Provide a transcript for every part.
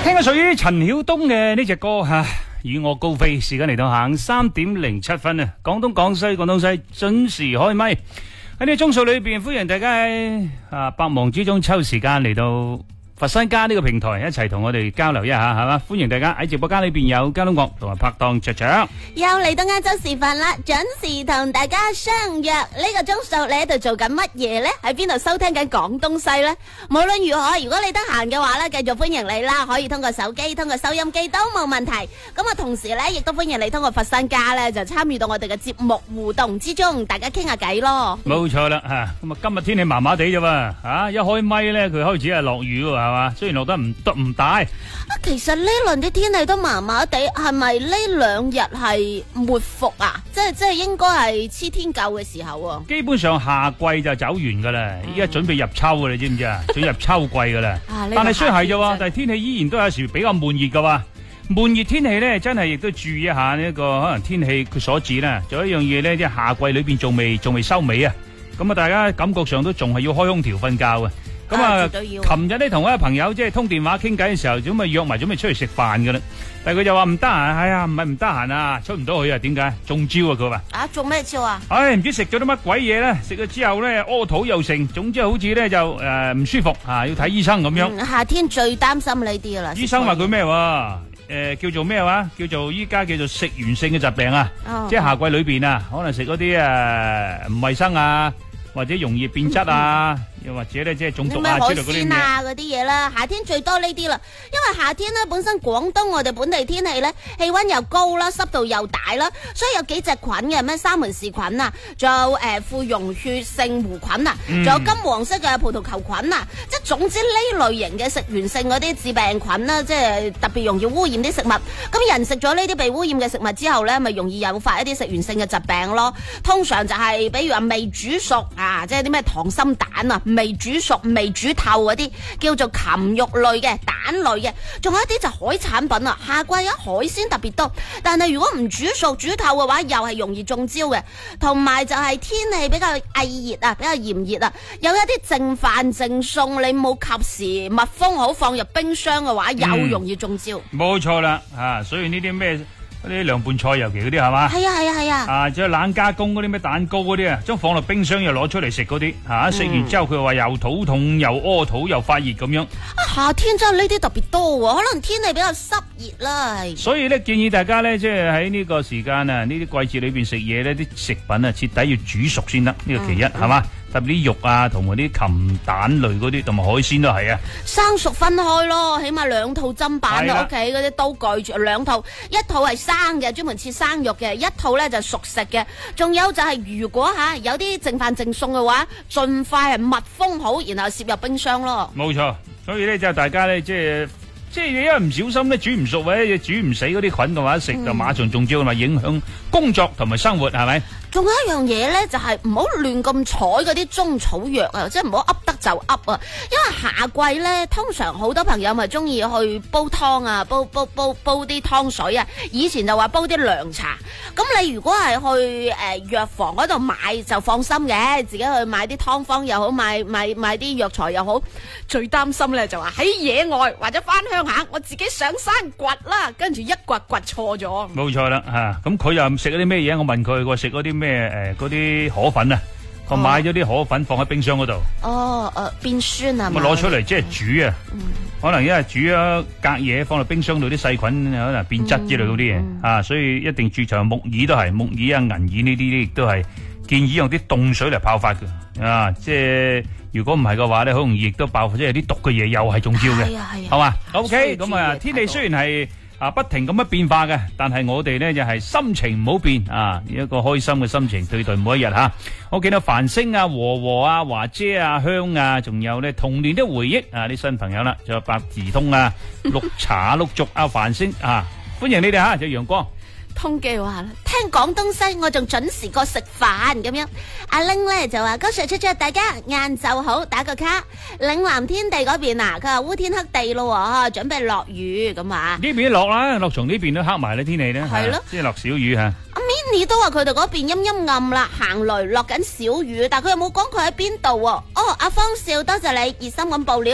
聽緊屬於陳曉東嘅呢隻歌吓，與我高飛。時間嚟到下午3:07啊！廣東廣西準時開咪。喺呢個鐘數裏邊，歡迎大家喺百忙之中抽時間嚟到佛山家呢個平台一齊同我哋交流一下，係嘛？歡迎大家喺直播間裏邊有交通樂同埋拍檔卓卓， 又嚟到晏晝時分啦，準時同大家相約。呢個鐘數你喺度做緊乜嘢呢？喺邊度收聽緊廣東西呢？無論如何，如果你得閒嘅話呢，繼續歡迎你啦，可以通過手機、通過收音機都冇問題。咁啊，同時呢，亦都歡迎你通過佛山家呢，就參與到我哋嘅節目互動之中，大家傾下偈咯。 冇錯啦吓，咁啊今日天氣麻麻地啫喎，一開咪呢，佢開始係落雨喎。係嘛？雖然落得唔大， 其實呢輪啲天氣都麻麻地，係咪呢2日係沒伏啊？即係應該係黐天舊嘅時候喎。 基本上夏季就走完噶啦，依家準備入秋噶，你知唔知啊？準入秋季噶啦。但係雖然係啫，但係天氣依然都有時比較悶熱噶喎。悶熱天氣咧，真係亦都注意一下呢個可能天氣佢所指啦。仲有一樣嘢咧，即係夏季裏邊仲未收尾啊。咁啊，大家感覺上都仲係要開空調瞓覺啊。咁啊，琴日咧同一個朋友即係通電話傾偈嘅時候，咁啊約埋準備出去食飯噶啦，但係佢就話唔得閒，係啊，唔係唔得閒啊，出唔到去啊，點解？中招啊佢話。中咩招啊？唔知食咗啲乜鬼嘢咧，食咗之後咧屙肚又成，總之好似咧就唔舒服啊，要睇醫生咁樣。 夏天最擔心呢啲啦。醫生話佢咩話？叫做咩話？叫做依家叫做食源性嘅疾病啊，即係夏季裏邊啊，可能食嗰啲唔衛生啊，或者容易變質啊。又或者咧，即係中毒啊之類嗰啲嗰啲嘢啦。夏天最多呢啲啦，因為夏天咧本身廣東我哋本地天氣咧氣溫又高啦，濕度又大啦，所以有幾隻菌嘅，咩沙門氏菌啊，仲有副溶血性弧菌啊，仲有金黃色嘅葡萄球菌啊，即係總之呢類型嘅食源性嗰啲致病菌啦，即係特別容易污染啲食物。咁人食咗呢啲被污染嘅食物之後咧，咪容易誘發一啲食源性嘅疾病咯。通常就係比如話未煮熟啊，即係啲咩溏心蛋啊。未煮熟、未煮透嗰啲叫做禽肉類嘅蛋類嘅，仲有一啲就海產品啊。夏季有海鮮特別多，但係如果唔煮熟、煮透嘅話，又係容易中招嘅。同埋就係天氣比較翳熱啊，比較炎熱啊，有一啲剩飯剩餸，你冇及時密封好放入冰箱嘅話，又容易中招。 冇錯啦，所以呢啲咩？嗰啲涼拌菜尤其嗰啲係嘛？ 係啊！ 即係冷加工嗰啲咩蛋糕嗰啲啊，將放落冰箱又攞出嚟食嗰啲，食完之後佢話又肚痛又屙肚又發熱咁樣。 夏天真係呢啲特別多喎，可能天氣比較濕熱啦。 所以咧建議大家咧，即係喺呢個時間啊，呢啲季節裏邊食嘢咧，啲食品啊徹底要煮熟先得，呢個其一係嘛？特別啲肉啊，同埋啲禽蛋類嗰啲，同埋海鮮都係啊。生熟分開咯，起碼2套砧板啦，屋企嗰啲刀具2套，一套係生嘅，專門切生肉嘅；一套咧就熟食嘅。仲有就係如果有啲剩飯剩餸嘅話，盡快係密封好，然後攝入冰箱咯。冇錯，所以咧就大家咧即係因為唔小心咧煮唔熟或者煮唔死嗰啲菌嘅話，食就馬上中招，咪影響工作同埋生活，係咪？ 仲有一樣嘢咧，就係唔好亂咁採嗰啲中草藥啊，即係唔好噏得就噏啊。因為夏季咧，通常好多朋友咪中意去煲湯啊，煲啲湯水啊。以前就話煲啲涼茶。咁你如果係去藥房嗰度買就放心嘅，自己去買啲湯方又好，買啲藥材又好。最擔心咧就話喺野外或者翻鄉下，我自己上山掘啦，跟住一掘錯咗。冇錯啦吓，咁佢又食嗰啲咩嘢？我問佢，佢食嗰啲咩嗰啲河粉啊，我買咗啲河粉放喺冰箱嗰度。 變酸啊！ 咁攞出嚟即係煮啊，可能因為煮咗隔夜放落冰箱度，啲細菌可能變質之類嗰啲嘢所以一定注意。木耳都係木耳啊、銀耳呢啲亦都係建議用啲凍水嚟泡發嘅即係如果唔係嘅話咧，好容易亦都爆發，即係有啲毒嘅嘢又係中招嘅，係嘛？OK，咁啊，天氣雖然係不停咁樣變化嘅，但係我哋咧就係心情唔好變一個開心嘅心情對待每一日吓。我見到繁星啊、和啊、華姐啊、香啊，仲有咧童年的回憶啲新朋友啦，仲有百事通啊、綠茶、綠竹啊、繁星歡迎你哋吓，就陽光。 通記話啦，聽廣東西我仲準時過食飯咁樣。阿玲咧就話高 Sir 出咗，大家晏晝好，打個卡。嶺南天地嗰邊佢話烏天黑地咯，準備落雨咁啊。 呢邊落啦，落從呢邊都黑埋啦，天氣咧係咯，即係落小雨吓。 阿 Minnie 都話佢哋嗰邊陰陰暗啦，行雷落緊小雨，但佢又冇講佢喺邊度。阿方少多謝你熱心咁報料。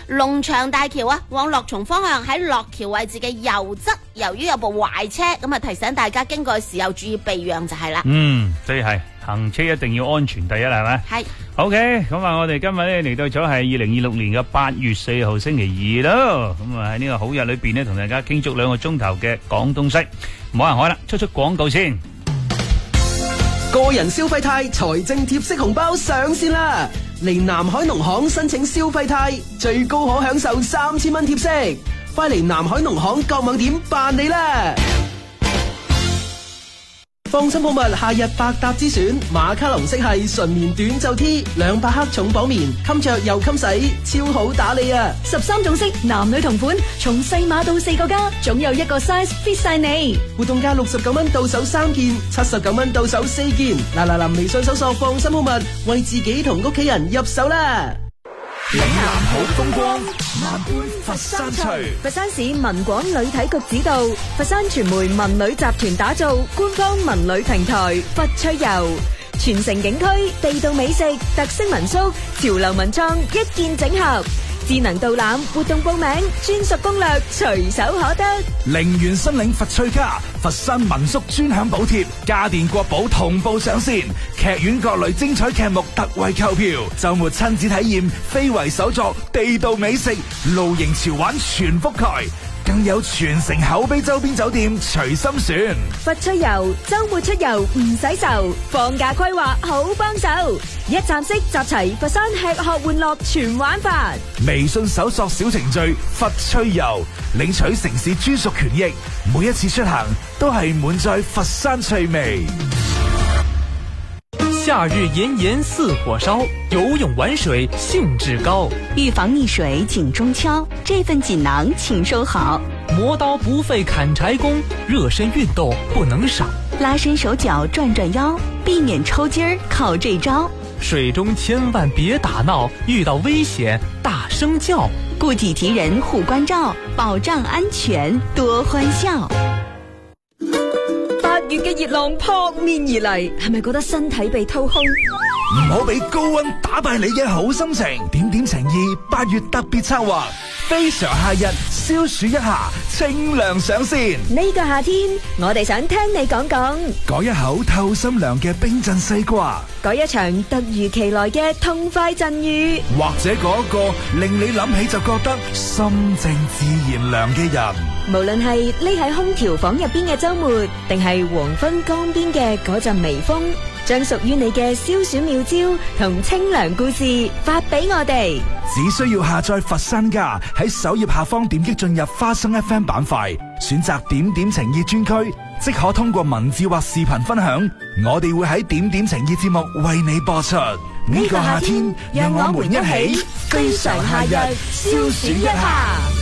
龍翔大橋啊，往樂松方向喺落橋位置嘅右側，由於有部壞車，咁啊提醒大家經過嘅時候注意避讓就係啦。 所以係行車一定要安全第一，係咪？ 係。 OK， 咁啊，我哋今日咧嚟到咗係2026年嘅8月4號星期二咯。咁啊喺呢個好日裏邊咧，同大家傾足2個鐘頭嘅廣東西。冇人開啦，出廣告先。 個人消費貸財政貼息紅包上線啦！嚟南海農行申請消費貸，最高可享受3000蚊貼息。快嚟南海農行購網點辦理啦！放心好物夏日百搭之選，馬卡龍色系純棉短袖 T， 200克重綁棉，襟着又襟洗，超好打理啊！13種色，男女同款，從細碼到4個加，總有一個 size fit 晒你。活動價69蚊到手3件，79蚊到手4件。嗱，微信搜索放心好物，為自己同屋企人入手啦！ 嶺南好風光，萬般佛山趣。 佛山市文廣旅體局指導，佛山傳媒文旅集團打造官方文旅平台佛趣遊，全城景區、地道美食、特色民宿、潮流文創一鍵整合。智能導覽、活動報名、專屬攻略隨手可得。 零元申領佛趣卡，佛山民宿專享補貼，家電國寶同步上線，劇院各類精彩劇目特惠購票，周末親子體驗非遺手作、地道美食、露營潮玩全覆蓋，更有全城口碑周邊酒店隨心選。 佛趣遊周末出遊唔使愁，放假規劃好幫手，一站式集齊佛山吃喝玩樂全玩法。 微信搜索小程序佛趣遊，領取城市專屬權益，每一次出行都係滿載佛山趣味。 夏日炎炎似火燒，游泳玩水興致高。 預防溺水緊中敲，這份錦囊請收好。 磨刀不費砍柴工，熱身運動不能少。 拉伸手腳轉轉腰，避免抽筋兒靠這招。 水中千萬別打鬧，遇到危險大聲叫。 顧己提人護關照，保障安全多歡笑。 8月嘅熱浪撲面而嚟，係咪覺得身體被掏空？ 唔好俾高溫打敗你嘅好心情。點點情意8月特別策劃，非常夏日消暑一下，清涼上線。 呢個夏天，我哋想聽你講講， 改一口透心涼嘅冰鎮西瓜， 改一場突如其來嘅痛快陣雨， 或者嗰一個令你諗起就覺得心靜自然涼嘅人。 無論係匿喺空調房入邊嘅周末，定係黃昏江邊嘅嗰陣微風，將屬於你嘅消暑妙招同清涼故事發俾我哋。 只需要下載佛山家，喺首頁下方點擊進入花生 FM 板塊，選擇點點情意專區，即可通過文字或視頻分享。我哋會喺點點情意節目為你播出。呢個夏天，讓我們一起非常夏日消暑一下。